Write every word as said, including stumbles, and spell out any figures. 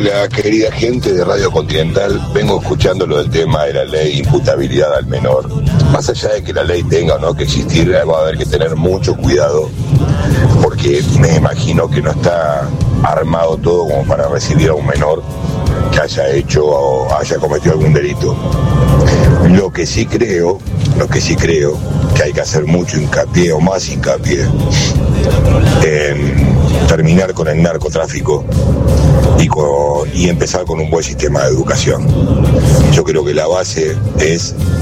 Hola, querida gente de Radio Continental. Vengo escuchando lo del tema de la ley de imputabilidad al menor. Más allá de que la ley tenga o no que existir, va a haber que tener mucho cuidado, porque me imagino que no está armado todo como para recibir a un menor que haya hecho o haya cometido algún delito. Lo que sí creo, lo que sí creo, que hay que hacer mucho hincapié o más hincapié en terminar con el narcotráfico y, con, y empezar con un buen sistema de educación. Yo creo que la base es